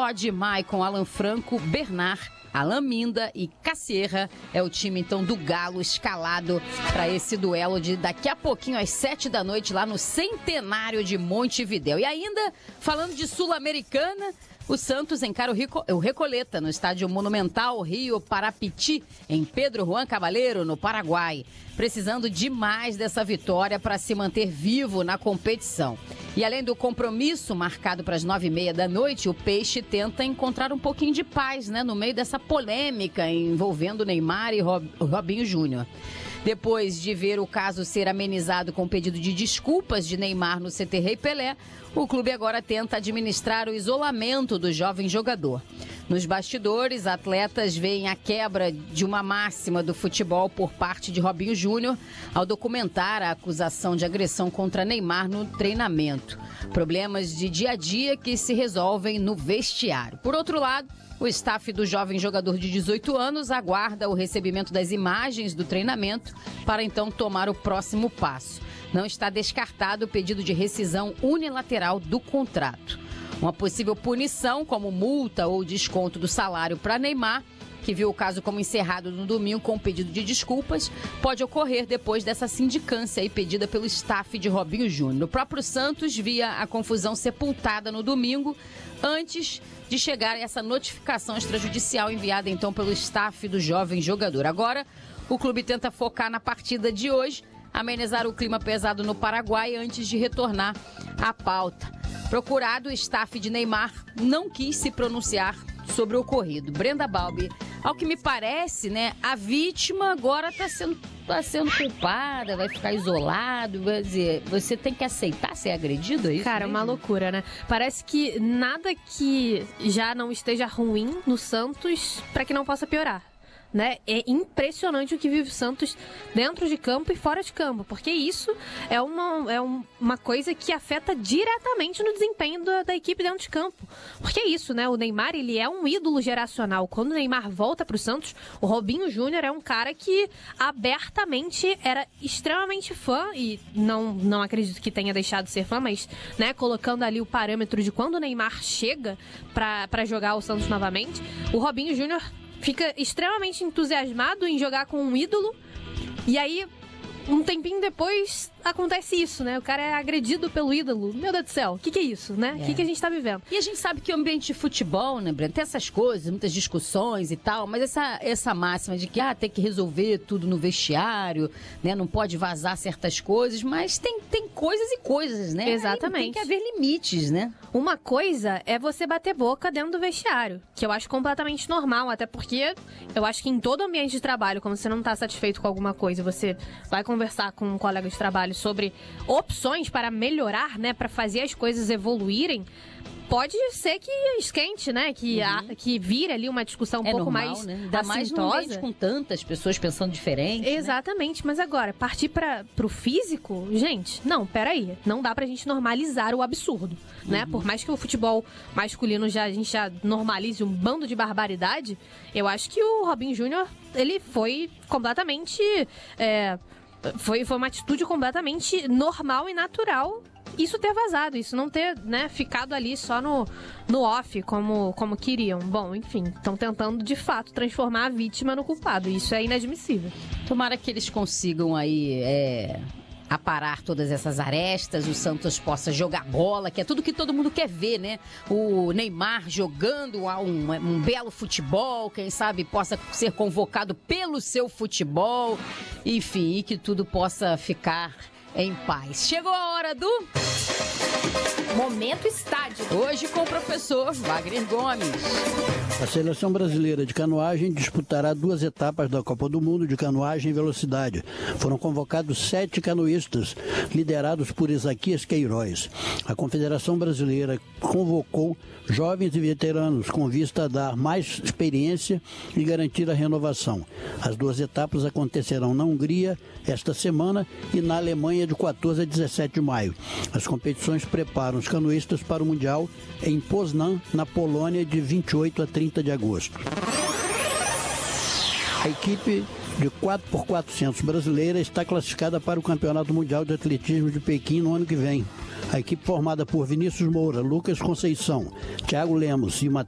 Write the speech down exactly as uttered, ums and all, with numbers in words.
Todd, Maicon, Alan Franco, Bernard, Alan Minda e Cassierra. É o time, então, do Galo escalado para esse duelo de daqui a pouquinho, às sete da noite, lá no Centenário de Montevidéu. E ainda, falando de Sul-Americana, o Santos encara o, Rico, o Recoleta no estádio Monumental Rio Parapiti, em Pedro Juan Caballero, no Paraguai, precisando demais dessa vitória para se manter vivo na competição. E além do compromisso marcado para as nove e meia da noite, o Peixe tenta encontrar um pouquinho de paz, né, no meio dessa polêmica envolvendo Neymar e Rob, Robinho Júnior. Depois de ver o caso ser amenizado com o pedido de desculpas de Neymar no C T Rei Pelé, o clube agora tenta administrar o isolamento do jovem jogador. Nos bastidores, atletas veem a quebra de uma máxima do futebol por parte de Robinho Júnior ao documentar a acusação de agressão contra Neymar no treinamento. Problemas de dia a dia que se resolvem no vestiário. Por outro lado, o staff do jovem jogador de dezoito anos aguarda o recebimento das imagens do treinamento para então tomar o próximo passo. Não está descartado o pedido de rescisão unilateral do contrato. Uma possível punição, como multa ou desconto do salário para Neymar, que viu o caso como encerrado no domingo com um pedido de desculpas, pode ocorrer depois dessa sindicância aí pedida pelo staff de Robinho Júnior. O próprio Santos via a confusão sepultada no domingo, antes de chegar essa notificação extrajudicial enviada então pelo staff do jovem jogador. Agora, o clube tenta focar na partida de hoje, amenizar o clima pesado no Paraguai antes de retornar à pauta. Procurado, o staff de Neymar não quis se pronunciar sobre o ocorrido. Brenda Balbi, ao que me parece, né, a vítima agora está sendo, tá sendo culpada, vai ficar isolado, vai dizer, você tem que aceitar ser agredido, é isso? Cara, mesmo? Uma loucura, né? Parece que nada que já não esteja ruim no Santos para que não possa piorar. Né? É impressionante o que vive o Santos dentro de campo e fora de campo, porque isso é uma, é um, uma coisa que afeta diretamente no desempenho da, da equipe dentro de campo. Porque é isso, né? O Neymar, ele é um ídolo geracional. Quando o Neymar volta para o Santos, o Robinho Júnior é um cara que abertamente era extremamente fã, e não, não acredito que tenha deixado de ser fã, mas, né, colocando ali o parâmetro de quando o Neymar chega para jogar o Santos novamente, o Robinho Júnior fica extremamente entusiasmado em jogar com um ídolo, e aí, um tempinho depois, acontece isso, né? O cara é agredido pelo ídolo. Meu Deus do céu, o que, que é isso, né? O é. que, que a gente tá vivendo? E a gente sabe que o ambiente de futebol, né, Breno, tem essas coisas, muitas discussões e tal, mas essa, essa máxima de que ah, tem que resolver tudo no vestiário, né? Não pode vazar certas coisas, mas tem, tem coisas e coisas, né? Exatamente. Aí tem que haver limites, né? Uma coisa é você bater boca dentro do vestiário, que eu acho completamente normal, até porque eu acho que em todo ambiente de trabalho, quando você não tá satisfeito com alguma coisa, você vai conversar com um colega de trabalho sobre opções para melhorar, né, para fazer as coisas evoluírem, pode ser que esquente, né, que, uhum. a, que vire ali uma discussão um é pouco normal, mais né? Ainda mais num ambiente com tantas pessoas pensando diferente. Exatamente, né? Mas agora, partir para pro físico, gente, não, peraí, não dá pra gente normalizar o absurdo, uhum. né? Por mais que o futebol masculino já, a gente já normalize um bando de barbaridade, eu acho que o Robinho Júnior, ele foi completamente... É, Foi, foi uma atitude completamente normal e natural isso ter vazado, isso não ter, né, ficado ali só no, no off, como, como queriam. Bom, enfim, estão tentando, de fato, transformar a vítima no culpado. Isso é inadmissível. Tomara que eles consigam aí... É... aparar todas essas arestas, o Santos possa jogar bola, que é tudo que todo mundo quer ver, né? O Neymar jogando um, um belo futebol, quem sabe possa ser convocado pelo seu futebol, enfim, e que tudo possa ficar em paz. Chegou a hora do... Momento Estádio. Hoje com o professor Wagner Gomes. A seleção brasileira de canoagem disputará duas etapas da Copa do Mundo de canoagem e velocidade. Foram convocados sete canoístas, liderados por Isaquias Queiroz. A Confederação Brasileira convocou jovens e veteranos com vista a dar mais experiência e garantir a renovação. As duas etapas acontecerão na Hungria esta semana e na Alemanha de quatorze a dezessete de maio. As competições preparam os canoístas para o Mundial em Poznan, na Polônia, de vinte e oito a trinta de agosto. A equipe de quatro por quatrocentos brasileira está classificada para o Campeonato Mundial de Atletismo de Pequim no ano que vem. A equipe formada por Vinícius Moura, Lucas Conceição, Thiago Lemos e